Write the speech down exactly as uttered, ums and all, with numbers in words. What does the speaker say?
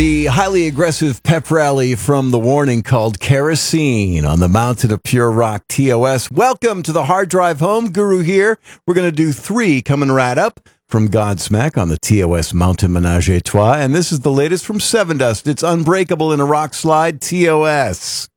The highly aggressive pep rally from The Warning called Kerosene on the Mountain of Pure Rock T O S. Welcome to the Hard Drive Home. Guru here. We're going to do three coming right up from Godsmack on the T O S Mountain Menage a Trois. And this is the latest from Sevendust. It's Unbreakable in a Rock Slide T O S.